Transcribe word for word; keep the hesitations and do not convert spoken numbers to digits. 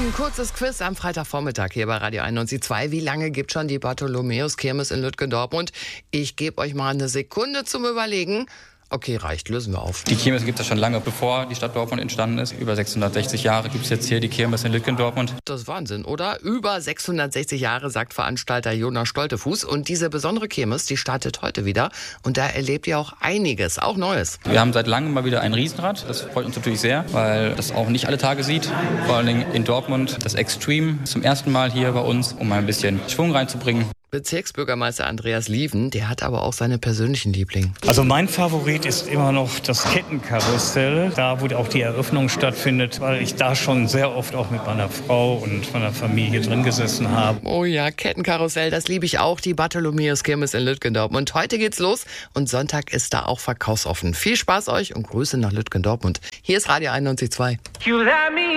Ein kurzes Quiz am Freitagvormittag hier bei Radio einundneunzig Komma zwei. Wie lange gibt schon die Bartholomäus-Kirmes in Lütgendortmund? Ich gebe euch mal eine Sekunde zum Überlegen. Okay, reicht, lösen wir auf. Die Kirmes gibt es schon lange, bevor die Stadt Dortmund entstanden ist. Über sechshundertsechzig Jahre gibt es jetzt hier die Kirmes in Lütgendortmund. Das ist Wahnsinn, oder? Über sechshundertsechzig Jahre, sagt Veranstalter Jonas Stoltefuß. Und diese besondere Kirmes, die startet heute wieder. Und da erlebt ihr auch einiges, auch Neues. Wir haben seit langem mal wieder ein Riesenrad. Das freut uns natürlich sehr, weil das auch nicht alle Tage sieht. Vor allen Dingen in Dortmund das Extreme zum ersten Mal hier bei uns, um mal ein bisschen Schwung reinzubringen. Bezirksbürgermeister Andreas Lieven, der hat aber auch seine persönlichen Lieblinge. Also mein Favorit ist immer noch das Kettenkarussell, da wo auch die Eröffnung stattfindet, weil ich da schon sehr oft auch mit meiner Frau und meiner Familie drin gesessen habe. Oh ja, Kettenkarussell, das liebe ich auch, die Bartholomäus-Kirmes in Lütgendortmund. Heute geht's los und Sonntag ist da auch verkaufsoffen. Viel Spaß euch und Grüße nach Lütgendortmund. Hier ist Radio einundneunzig Komma zwei.